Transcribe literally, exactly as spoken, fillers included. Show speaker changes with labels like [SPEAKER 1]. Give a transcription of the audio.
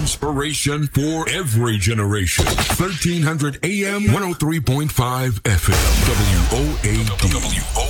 [SPEAKER 1] Inspiration for every generation. thirteen hundred A M, one oh three point five F M. W O A D.